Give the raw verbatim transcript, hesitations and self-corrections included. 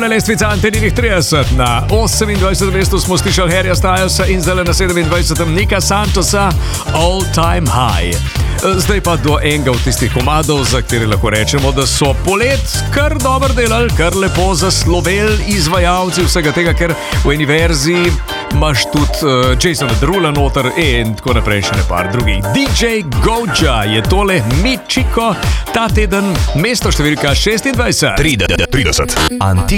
lestvica Anteninih trideset. Na osemindvajsetem mestu smo slišali Harryja Stylesa in zdaj na sedemindvajsetem Nika Santosa All Time High. Zdaj pa do enega od tistih komadov, za kateri lahko rečemo, da so polet kar dobro delali, kar lepo zasloveli izvajalci vsega tega, ker v eni verziji imaš tudi uh, Jasona Derula noter in tako naprej še ne par drugih. D J Goja je tole Michiko, ta teden mesto številka šestindvajset. trideset. Anti